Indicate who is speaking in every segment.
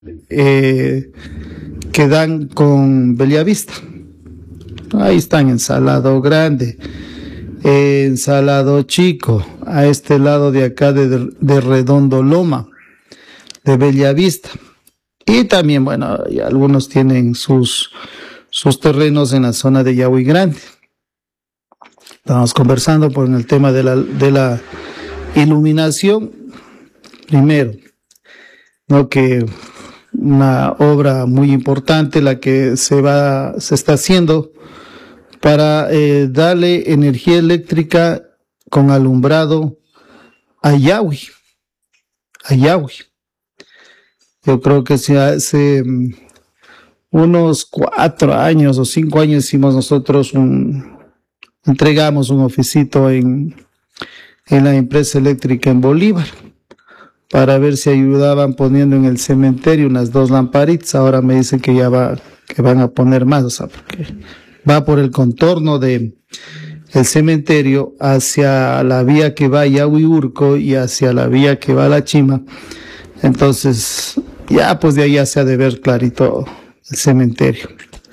Speaker 1: eh, que dan con Bellavista. Ahí están en Salado Grande, en Salado Chico, a este lado de acá de Redondo Loma, de Bellavista. Y también, bueno, y algunos tienen sus terrenos en la zona de Yahui Grande. Estamos conversando por el tema de la iluminación. Primero, ¿no? Que una obra muy importante la que se está haciendo para darle energía eléctrica con alumbrado a Yahui, a Yahui. Yo creo que si hace unos 4 años o 5 años hicimos nosotros entregamos un oficito en la empresa eléctrica en Bolívar para ver si ayudaban poniendo en el cementerio unas 2 lamparitas. Ahora me dicen que que van a poner más, o sea, porque va por el contorno de el cementerio hacia la vía que va a Yahui-Urco y hacia la vía que va a La Chima. Entonces, ya pues de ahí ya se ha de ver clarito el cementerio.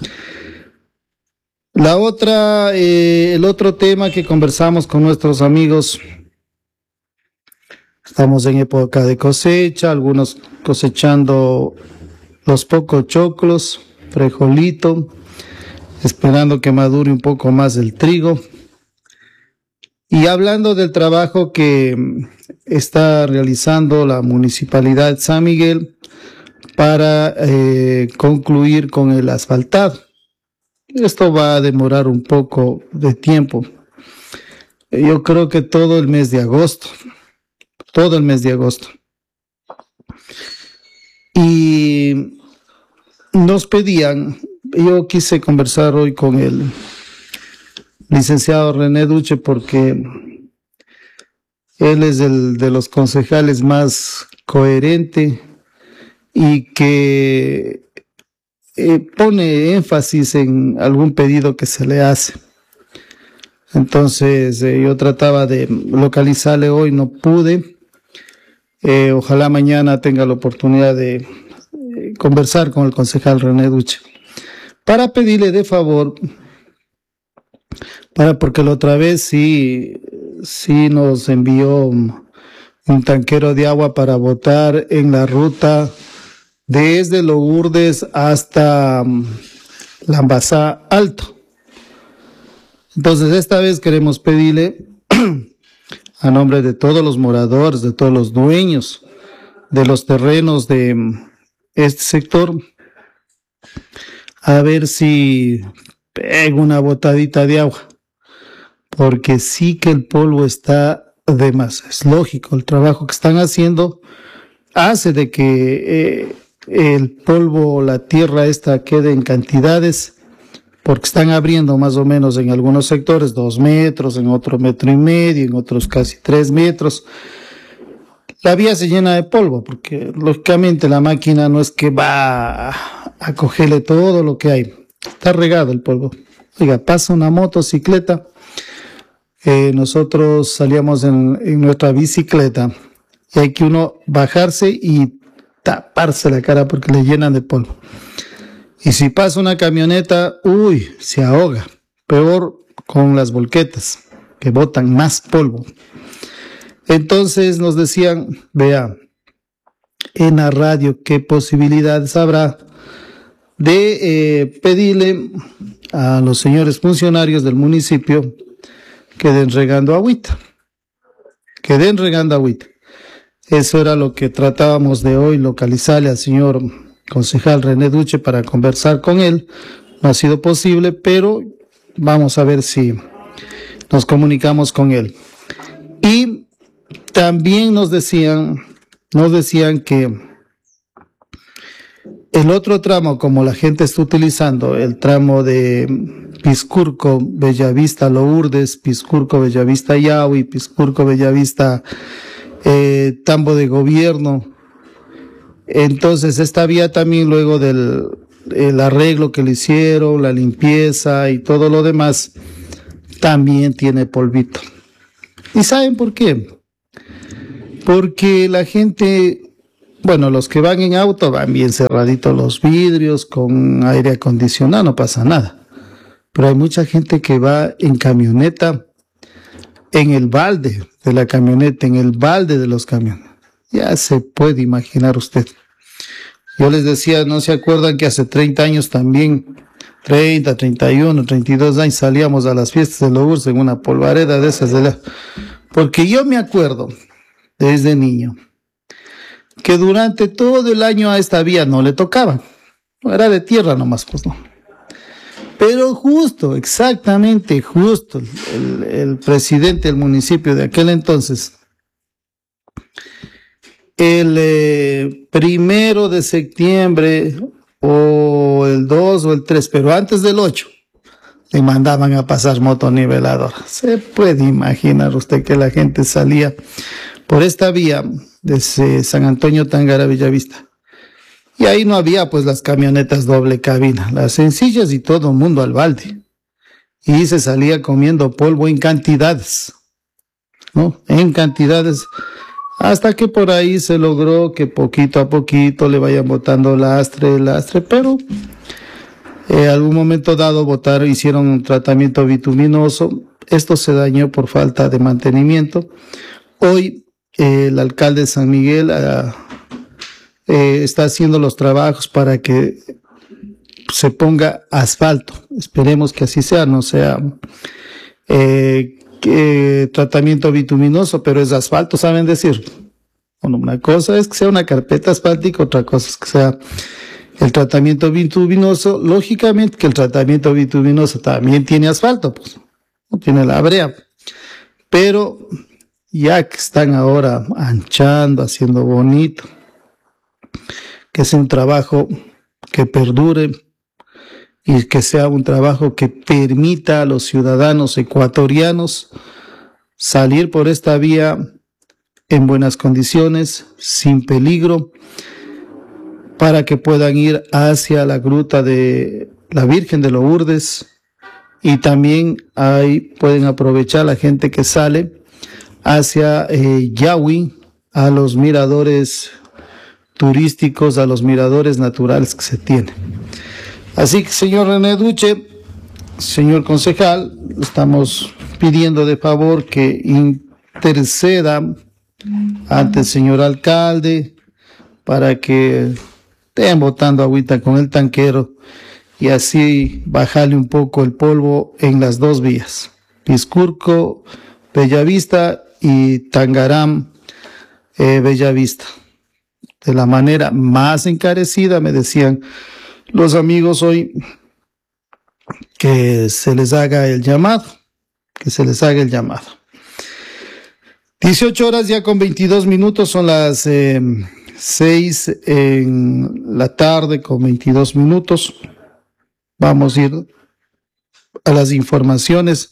Speaker 1: El otro tema que conversamos con nuestros amigos, estamos en época de cosecha, algunos cosechando los pocos choclos, frijolito, esperando que madure un poco más el trigo. Y hablando del trabajo que está realizando la Municipalidad de San Miguel para concluir con el asfaltado. Esto va a demorar un poco de tiempo. Yo creo que todo el mes de agosto. Y nos pedían, yo quise conversar hoy con el licenciado René Duche porque él es de los concejales más coherente y que pone énfasis en algún pedido que se le hace. Entonces yo trataba de localizarle hoy, no pude. Ojalá mañana tenga la oportunidad de conversar con el concejal René Duche para pedirle de favor, porque la otra vez sí nos envió un tanquero de agua para botar en la ruta desde Lourdes hasta Lambazá Alto. Entonces esta vez queremos pedirle a nombre de todos los moradores, de todos los dueños de los terrenos de este sector, a ver si pega una botadita de agua, porque sí que el polvo está de más. Es lógico, el trabajo que están haciendo hace de que el polvo, la tierra esta quede en cantidades, porque están abriendo más o menos en algunos sectores 2 metros, en otro 1,5 metros, en otros casi 3 metros. La vía se llena de polvo, porque lógicamente la máquina no es que va a cogerle todo lo que hay. Está regado el polvo. Oiga, pasa una motocicleta. Nosotros salíamos en nuestra bicicleta y hay que uno bajarse y taparse la cara porque le llenan de polvo. Y si pasa una camioneta, uy, se ahoga. Peor con las volquetas, que botan más polvo. Entonces nos decían, vea, en la radio, ¿qué posibilidades habrá de pedirle a los señores funcionarios del municipio que den regando agüita? Eso era lo que tratábamos de hoy, localizarle al señor concejal René Duche para conversar con él. No ha sido posible, pero vamos a ver si nos comunicamos con él. Y también nos decían que el otro tramo, como la gente está utilizando, el tramo de Piscurco, Bellavista, Lourdes, Piscurco, Bellavista, Yahui, Piscurco, Bellavista, Tambo de Gobierno. Entonces esta vía también, luego del arreglo que le hicieron, la limpieza y todo lo demás, también tiene polvito. ¿Y saben por qué? Porque la gente bueno, los que van en auto van bien cerraditos los vidrios, con aire acondicionado, no pasa nada. Pero hay mucha gente que va en camioneta, en el balde de la camioneta, en el balde de los camiones. Ya se puede imaginar usted. Yo les decía, ¿no se acuerdan que hace 30 años también, 30, 31, 32 años, salíamos a las fiestas de los en una polvareda de esas de la... Porque yo me acuerdo, desde niño, que durante todo el año a esta vía no le tocaba. Era de tierra nomás, pues no. Pero justo, exactamente, justo, el presidente del municipio de aquel entonces, el 1 de septiembre, o el 2 o el 3, pero antes del 8, le mandaban a pasar motonivelador. Se puede imaginar usted que la gente salía por esta vía desde San Antonio Tangara Bellavista. Y ahí no había pues las camionetas doble cabina, las sencillas, y todo el mundo al balde. Y se salía comiendo polvo en cantidades, ¿no? En cantidades, hasta que por ahí se logró que poquito a poquito le vayan botando lastre, pero algún momento dado hicieron un tratamiento bituminoso. Esto se dañó por falta de mantenimiento. Hoy el alcalde de San Miguel está haciendo los trabajos para que se ponga asfalto. Esperemos que así sea, no sea tratamiento bituminoso, pero es asfalto, ¿saben decir? Bueno, una cosa es que sea una carpeta asfáltica, otra cosa es que sea el tratamiento bituminoso. Lógicamente que el tratamiento bituminoso también tiene asfalto, pues, no tiene la brea, pero ya que están ahora anchando, haciendo bonito, que sea un trabajo que perdure y que sea un trabajo que permita a los ciudadanos ecuatorianos salir por esta vía en buenas condiciones, sin peligro, para que puedan ir hacia la gruta de la Virgen de Lourdes, y también ahí pueden aprovechar la gente que sale hacia Yahui, a los miradores turísticos, a los miradores naturales que se tienen. Así que, señor René Duche, señor concejal, estamos pidiendo de favor que interceda ante el señor alcalde para que estén botando agüita con el tanquero y así bajarle un poco el polvo en las dos vías, Piscurco, Bellavista, y Tangaram, Bellavista, de la manera más encarecida. Me decían los amigos hoy que se les haga el llamado, 18 horas ya con 22 minutos, son las 6 en la tarde con 22 minutos. Vamos a ir a las informaciones.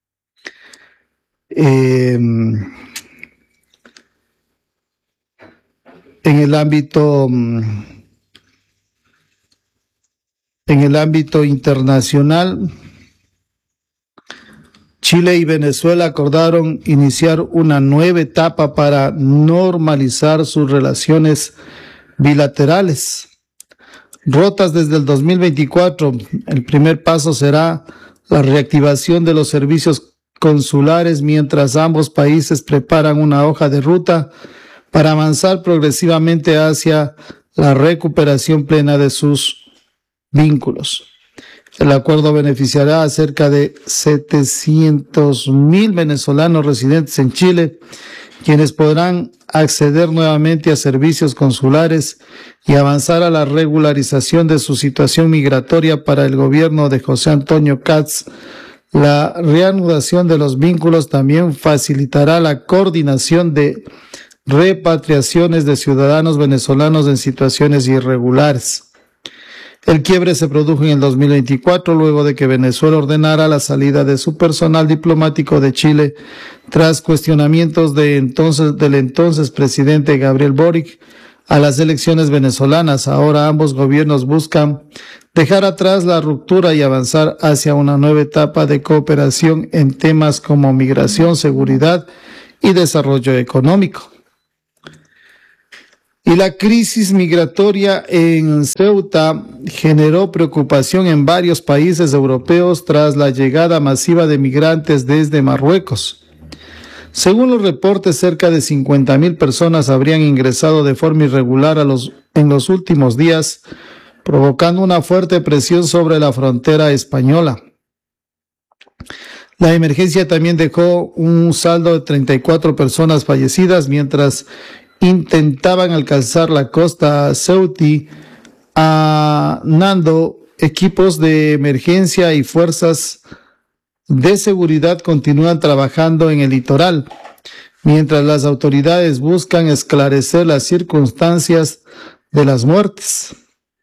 Speaker 1: En el ámbito internacional, Chile y Venezuela acordaron iniciar una nueva etapa para normalizar sus relaciones bilaterales. Rotas desde el 2024, el primer paso será la reactivación de los servicios consulares, mientras ambos países preparan una hoja de ruta para avanzar progresivamente hacia la recuperación plena de sus vínculos. El acuerdo beneficiará a cerca de 700,000 venezolanos residentes en Chile, quienes podrán acceder nuevamente a servicios consulares y avanzar a la regularización de su situación migratoria. Para el gobierno de José Antonio Kast, la reanudación de los vínculos también facilitará la coordinación de repatriaciones de ciudadanos venezolanos en situaciones irregulares. El quiebre se produjo en el 2024, luego de que Venezuela ordenara la salida de su personal diplomático de Chile tras cuestionamientos del entonces presidente Gabriel Boric a las elecciones venezolanas. Ahora ambos gobiernos buscan dejar atrás la ruptura y avanzar hacia una nueva etapa de cooperación en temas como migración, seguridad y desarrollo económico. Y la crisis migratoria en Ceuta generó preocupación en varios países europeos tras la llegada masiva de migrantes desde Marruecos. Según los reportes, cerca de 50.000 personas habrían ingresado de forma irregular en los últimos días, provocando una fuerte presión sobre la frontera española. La emergencia también dejó un saldo de 34 personas fallecidas mientras intentaban alcanzar la costa ceutí, andando equipos de emergencia y fuerzas de seguridad continúan trabajando en el litoral, mientras las autoridades buscan esclarecer las circunstancias de las muertes.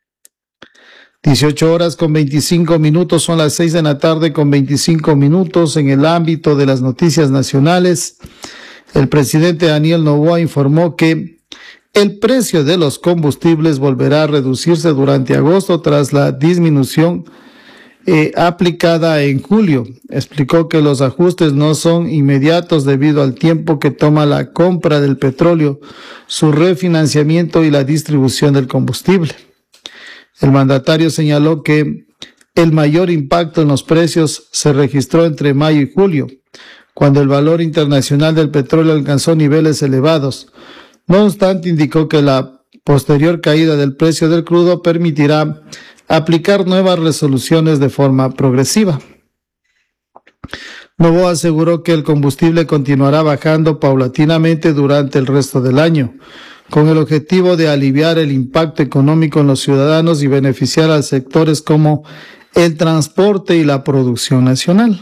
Speaker 1: 18 horas con 25 minutos, son las 6 de la tarde con 25 minutos. En el ámbito de las noticias nacionales, el presidente Daniel Noboa informó que el precio de los combustibles volverá a reducirse durante agosto tras la disminución aplicada en julio. Explicó que los ajustes no son inmediatos debido al tiempo que toma la compra del petróleo, su refinanciamiento y la distribución del combustible. El mandatario señaló que el mayor impacto en los precios se registró entre mayo y julio, cuando el valor internacional del petróleo alcanzó niveles elevados. No obstante, indicó que la posterior caída del precio del crudo permitirá aplicar nuevas resoluciones de forma progresiva. Noboa aseguró que el combustible continuará bajando paulatinamente durante el resto del año, con el objetivo de aliviar el impacto económico en los ciudadanos y beneficiar a sectores como el transporte y la producción nacional.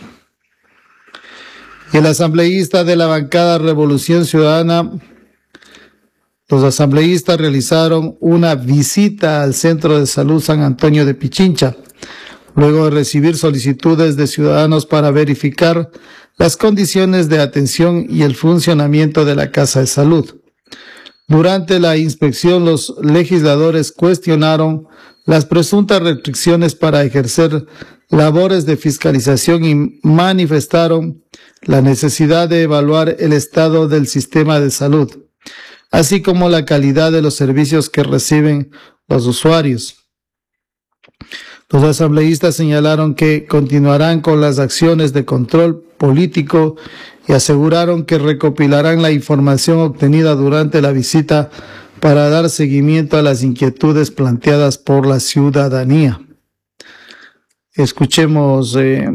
Speaker 1: Y el asambleísta de la bancada Revolución Ciudadana, los asambleístas realizaron una visita al Centro de Salud San Antonio de Pichincha, luego de recibir solicitudes de ciudadanos para verificar las condiciones de atención y el funcionamiento de la Casa de Salud. Durante la inspección, los legisladores cuestionaron las presuntas restricciones para ejercer labores de fiscalización y manifestaron la necesidad de evaluar el estado del sistema de salud, así como la calidad de los servicios que reciben los usuarios. Los asambleístas señalaron que continuarán con las acciones de control político y aseguraron que recopilarán la información obtenida durante la visita para dar seguimiento a las inquietudes planteadas por la ciudadanía. Escuchemos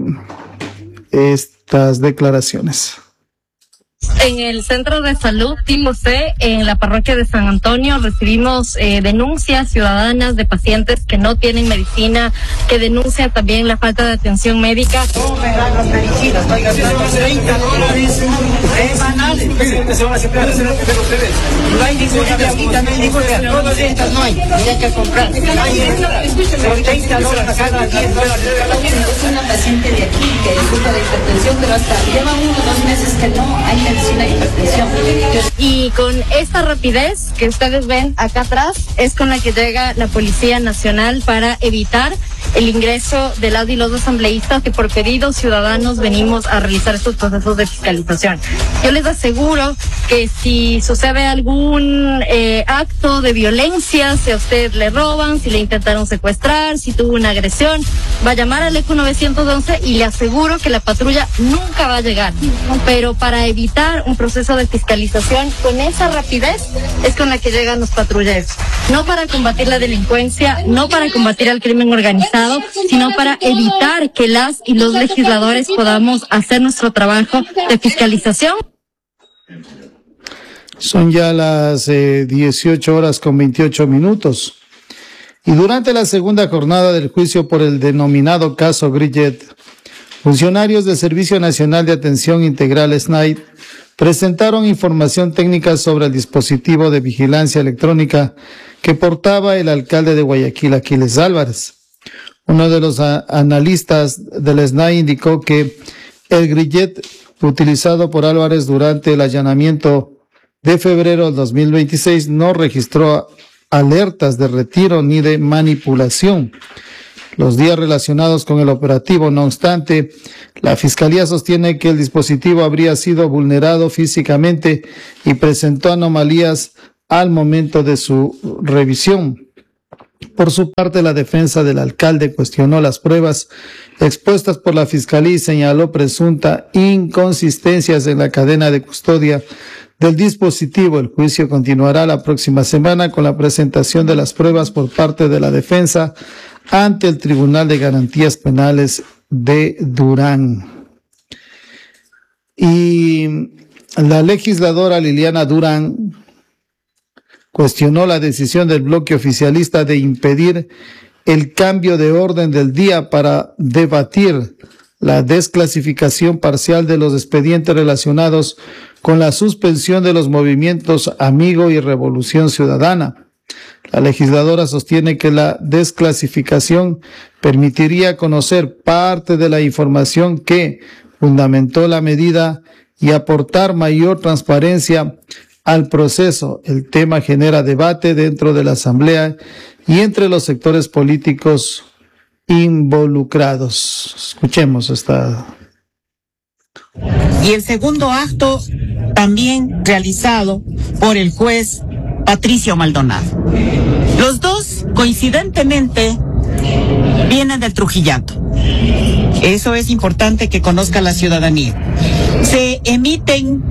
Speaker 1: estas declaraciones.
Speaker 2: En el Centro de Salud Timo C, en la parroquia de San Antonio, recibimos denuncias ciudadanas de pacientes que no tienen medicina, que denuncian también la falta de atención médica.
Speaker 3: No me dan las medicinas, estoy gastando $30 semanales. No hay ninguna viejita, no hay ninguna, todas estas no hay, hay que comprar. Son $30 cada 10 dólares.
Speaker 4: Es una paciente de aquí que sufre de hipertensión, pero hasta lleva 1 o 2 meses que no hay medicina de hipertensión.
Speaker 2: Y con esta rapidez que ustedes ven acá atrás es con la que llega la Policía Nacional para evitar el ingreso de las y los asambleístas que por pedidos ciudadanos venimos a realizar estos procesos de fiscalización. Yo les aseguro que si sucede algún acto de violencia, si a usted le roban, si le intentaron secuestrar, si tuvo una agresión, va a llamar al ECO 911 y le aseguro que la patrulla nunca va a llegar. Pero para evitar un proceso de fiscalización con esa rapidez es con la que llegan los patrulleros. No para combatir la delincuencia, no para combatir el crimen organizado, sino para evitar que las y los legisladores podamos hacer nuestro trabajo de fiscalización.
Speaker 1: Son ya las 18 horas con 28 minutos. Y durante la segunda jornada del juicio por el denominado caso Grillet, funcionarios del Servicio Nacional de Atención Integral SNAI presentaron información técnica sobre el dispositivo de vigilancia electrónica que portaba el alcalde de Guayaquil, Aquiles Álvarez. Uno de los analistas del SNAI indicó que el Grillet utilizado por Álvarez durante el allanamiento de febrero del 2026 no registró alertas de retiro ni de manipulación. Los días relacionados con el operativo, no obstante, la Fiscalía sostiene que el dispositivo habría sido vulnerado físicamente y presentó anomalías al momento de su revisión. Por su parte, la defensa del alcalde cuestionó las pruebas expuestas por la Fiscalía y señaló presunta inconsistencias en la cadena de custodia del dispositivo. El juicio continuará la próxima semana con la presentación de las pruebas por parte de la defensa ante el Tribunal de Garantías Penales de Durán. Y la legisladora Liliana Durán cuestionó la decisión del bloque oficialista de impedir el cambio de orden del día para debatir la desclasificación parcial de los expedientes relacionados con la suspensión de los movimientos Amigo y Revolución Ciudadana. La legisladora sostiene que la desclasificación permitiría conocer parte de la información que fundamentó la medida y aportar mayor transparencia al proceso. El tema genera debate dentro de la Asamblea y entre los sectores políticos involucrados. Escuchemos esta.
Speaker 5: Y el segundo acto también realizado por el juez Patricio Maldonado. Los dos, coincidentemente, vienen del Trujillato. Eso es importante que conozca la ciudadanía. Se emiten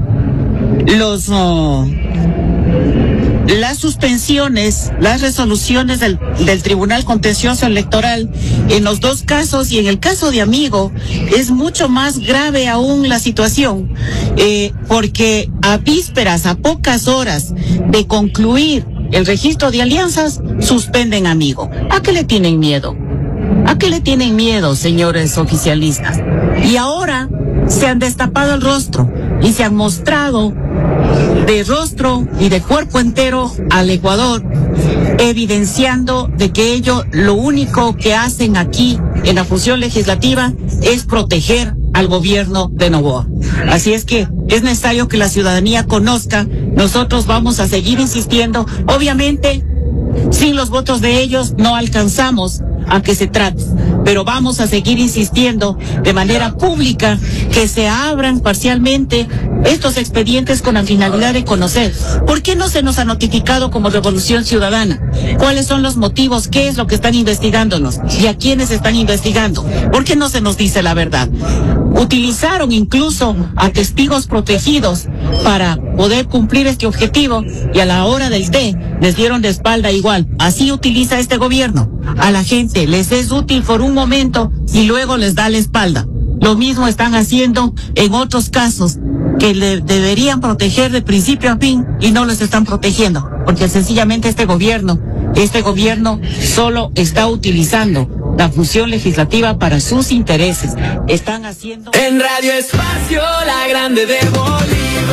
Speaker 5: las suspensiones, las resoluciones del Tribunal Contencioso Electoral en los dos casos, y en el caso de Amigo es mucho más grave aún la situación, porque a vísperas, a pocas horas de concluir el registro de alianzas, suspenden Amigo. ¿A qué le tienen miedo? ¿A qué le tienen miedo, señores oficialistas? Y ahora se han destapado el rostro y se han mostrado de rostro y de cuerpo entero al Ecuador, evidenciando de que ellos lo único que hacen aquí en la función legislativa es proteger al gobierno de Noboa. Así es que es necesario que la ciudadanía conozca. Nosotros vamos a seguir insistiendo. Obviamente, sin los votos de ellos no alcanzamos a que se trate, pero vamos a seguir insistiendo de manera pública que se abran parcialmente estos expedientes con la finalidad de conocer por qué no se nos ha notificado como Revolución Ciudadana, cuáles son los motivos, qué es lo que están investigándonos y a quiénes están investigando, por qué no se nos dice la verdad. Utilizaron incluso a testigos protegidos para poder cumplir este objetivo y a la hora del té les dieron de espalda igual. Así utiliza este gobierno a la gente, les es útil por un momento y luego les da la espalda. Lo mismo están haciendo en otros casos que le deberían proteger de principio a fin y no los están protegiendo, porque sencillamente este gobierno solo está utilizando la función legislativa para sus intereses. Están haciendo...
Speaker 6: En Radio Espacio, la grande de Bolívar.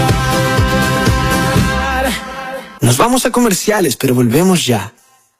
Speaker 6: Nos vamos a comerciales, pero volvemos ya.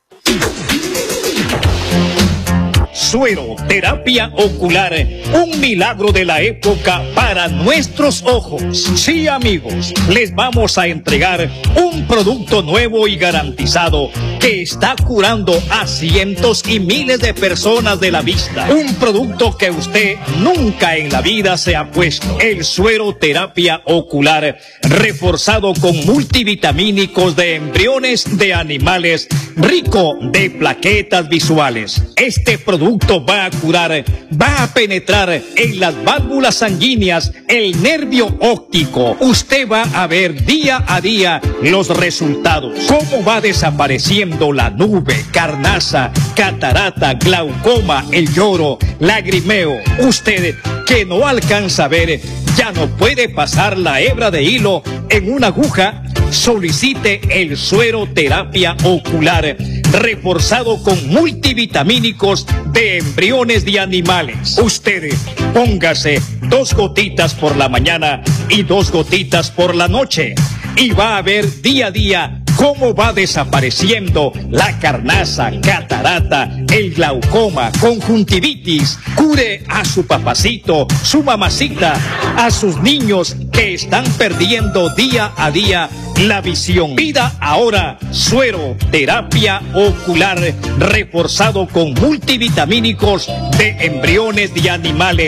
Speaker 7: Suero, terapia ocular, un milagro de la época para nuestros ojos. Sí, amigos, les vamos a entregar un producto nuevo y garantizado que está curando a cientos y miles de personas de la vista. Un producto que usted nunca en la vida se ha puesto. El suero terapia ocular, reforzado con multivitamínicos de embriones de animales, rico de plaquetas visuales. Este producto va a curar, va a penetrar en las válvulas sanguíneas, el nervio óptico. Usted va a ver día a día los resultados. Cómo va desapareciendo la nube, carnaza, catarata, glaucoma, el lloro, lagrimeo. Usted que no alcanza a ver, ya no puede pasar la hebra de hilo en una aguja. Solicite el suero terapia ocular, reforzado con multivitamínicos de embriones de animales. Usted póngase 2 gotitas por la mañana y 2 gotitas por la noche y va a ver día a día cómo va desapareciendo la carnaza, catarata, el glaucoma, conjuntivitis. Cure a su papacito, su mamacita, a sus niños que están perdiendo día a día la visión. Pida ahora suero terapia ocular, reforzado con multivitamínicos de embriones de animales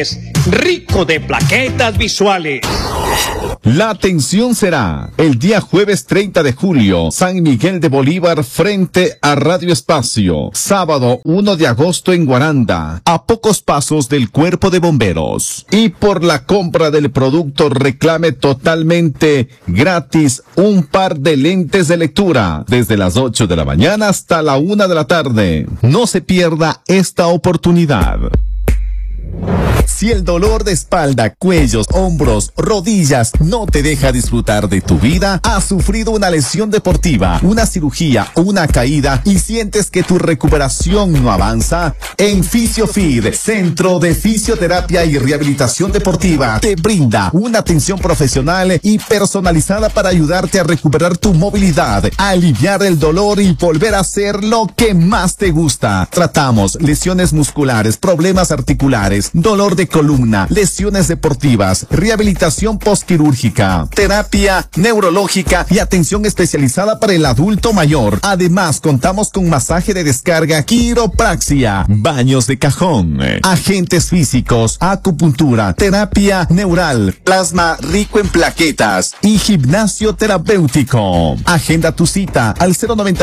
Speaker 7: rico de plaquetas visuales.
Speaker 8: La atención será el día jueves 30 de julio, San Miguel de Bolívar frente a Radio Espacio. Sábado 1 de agosto en Guaranda, a pocos pasos del Cuerpo de Bomberos. Y por la compra del producto reclame totalmente gratis un par de lentes de lectura desde las 8 de la mañana hasta la 1 de la tarde. No se pierda esta oportunidad. Si el dolor de espalda, cuellos, hombros, rodillas no te deja disfrutar de tu vida, has sufrido una lesión deportiva, una cirugía o una caída y sientes que tu recuperación no avanza, en FisioFit, Centro de Fisioterapia y Rehabilitación Deportiva, te brinda una atención profesional y personalizada para ayudarte a recuperar tu movilidad, a aliviar el dolor y volver a hacer lo que más te gusta. Tratamos lesiones musculares, problemas articulares, dolor de columna, lesiones deportivas, rehabilitación postquirúrgica, terapia neurológica y atención especializada para el adulto mayor. Además, contamos con masaje de descarga, quiropraxia, baños de cajón, agentes físicos, acupuntura, terapia neural, plasma rico en plaquetas y gimnasio terapéutico. Agenda tu cita al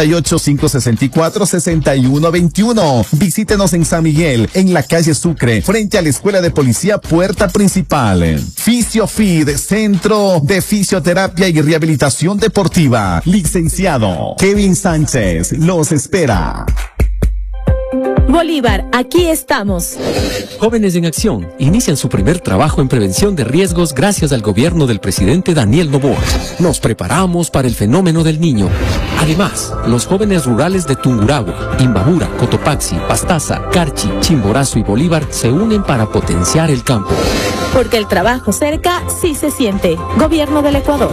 Speaker 8: 098-564-6121. Visítenos en San Miguel, en la calle Sucre, frente a la Escuela de Policía Puerta Principal. FisioFit, Centro de Fisioterapia y Rehabilitación Deportiva. Licenciado Kevin Sánchez los espera.
Speaker 9: Bolívar, aquí estamos.
Speaker 10: Jóvenes en Acción inician su primer trabajo en prevención de riesgos gracias al gobierno del presidente Daniel Noboa. Nos preparamos para el fenómeno del niño. Además, los jóvenes rurales de Tungurahua, Imbabura, Cotopaxi, Pastaza, Carchi, Chimborazo y Bolívar se unen para potenciar el campo.
Speaker 9: Porque el trabajo cerca sí se siente. Gobierno del Ecuador.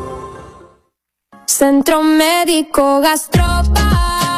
Speaker 11: Centro Médico Gastropar.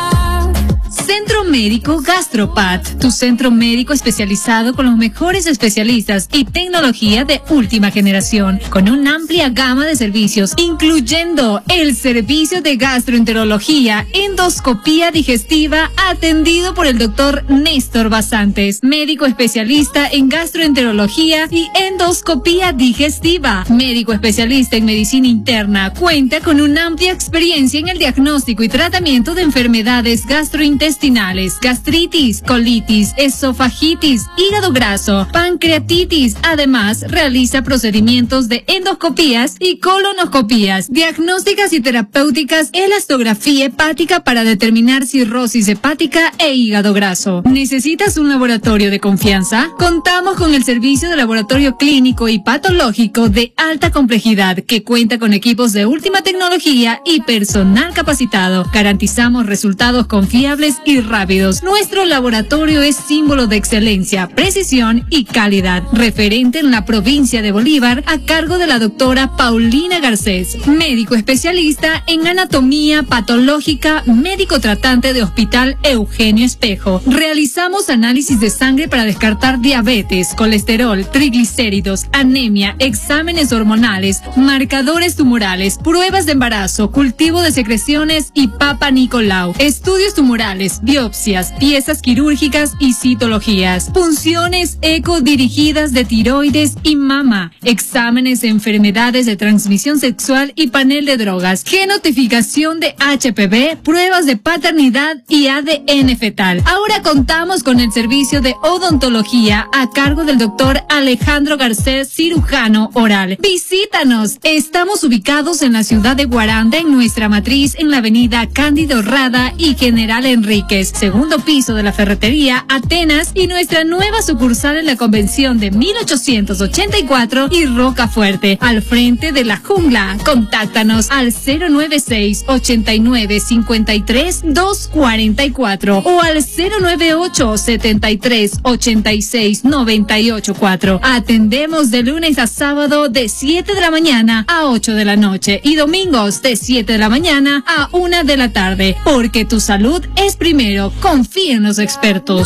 Speaker 11: Centro Médico Gastropart, tu centro médico especializado con los mejores especialistas y tecnología de última generación, con una amplia gama de servicios, incluyendo el servicio de gastroenterología, endoscopía digestiva, atendido por el doctor Néstor Basantes, médico especialista en gastroenterología y endoscopía digestiva, médico especialista en medicina interna, cuenta con una amplia experiencia en el diagnóstico y tratamiento de enfermedades gastrointestinales, gastritis, colitis, esofagitis, hígado graso, pancreatitis. Además, realiza procedimientos de endoscopías y colonoscopías, diagnósticas y terapéuticas, elastografía hepática para determinar cirrosis hepática e hígado graso. ¿Necesitas un laboratorio de confianza? Contamos con el servicio de laboratorio clínico y patológico de alta complejidad que cuenta con equipos de última tecnología y personal capacitado. Garantizamos resultados confiables y rápidos. Nuestro laboratorio es símbolo de excelencia, precisión y calidad. Referente en la provincia de Bolívar, a cargo de la doctora Paulina Garcés, médico especialista en anatomía patológica, médico tratante de Hospital Eugenio Espejo. Realizamos análisis de sangre para descartar diabetes, colesterol, triglicéridos, anemia, exámenes hormonales, marcadores tumorales, pruebas de embarazo, cultivo de secreciones y Papa Nicolau, estudios tumorales, biopsias, piezas quirúrgicas y citologías, punciones ecodirigidas de tiroides y mama, exámenes de enfermedades de transmisión sexual y panel de drogas, genotificación de HPV, pruebas de paternidad y ADN fetal. Ahora contamos con el servicio de odontología a cargo del doctor Alejandro Garcés, cirujano oral. Visítanos. Estamos ubicados en la ciudad de Guaranda, en nuestra matriz en la avenida Cándido Rada y General Enríquez, segundo piso de la ferretería Atenas, y nuestra nueva sucursal en la Convención de 1884 y Rocafuerte, al frente de la Jungla. Contáctanos al 096-8953-244 o al 098-73-86-984. Atendemos de lunes a sábado de 7 de la mañana a 8 de la noche y domingos de 7 de la mañana a 1 de la tarde, porque tu salud es primero. Confía en los expertos.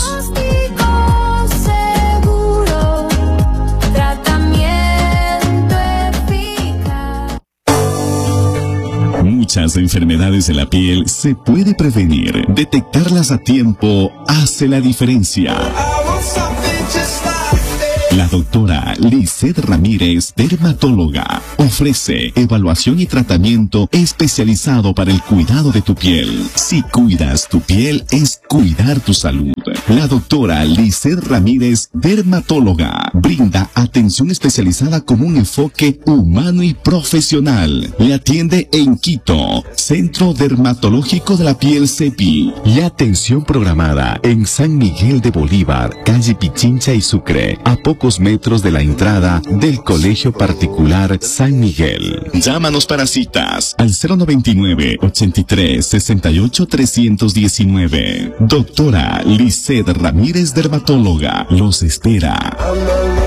Speaker 8: Muchas enfermedades de la piel se puede prevenir. Detectarlas a tiempo hace la diferencia. La doctora Lizeth Ramírez, dermatóloga, ofrece evaluación y tratamiento especializado para el cuidado de tu piel. Si cuidas tu piel, es cuidar tu salud. La doctora Lizeth Ramírez, dermatóloga, brinda atención especializada con un enfoque humano y profesional. Le atiende en Quito, Centro Dermatológico de la Piel CEPI, y atención programada en San Miguel de Bolívar, calle Pichincha y Sucre, a pocos metros de la entrada del Colegio Particular San Miguel. Llámanos para citas al 099-83-68-319. Doctora Lizeth Ramírez, dermatóloga, los espera.